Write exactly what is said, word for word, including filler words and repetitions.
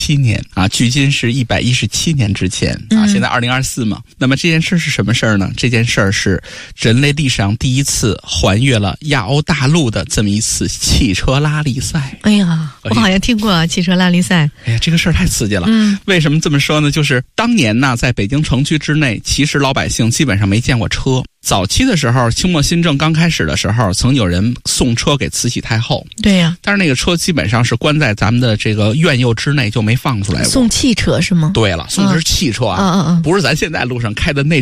七年啊，距今是一百一十七年之前啊，现在二零二四嘛。那么这件事是什么事儿呢？这件事儿是人类历史上第一次环越了亚欧大陆的这么一次汽车拉力赛。 哎呀，我好像听过汽车拉力赛。 哎呀，这个事儿太刺激了。 嗯， 为什么这么说呢？就是当年呢，在北京城区之内，其实老百姓基本上没见过车。早期的时候，清末新政刚开始的时候，曾有人送车给慈禧太后。 对呀、啊， 但是那个车基本上是关在咱们的这个院囿之内，就没放出来过。 送汽车是吗？ 对了，送的是汽车啊， 嗯嗯嗯， 不是咱现在路上开的那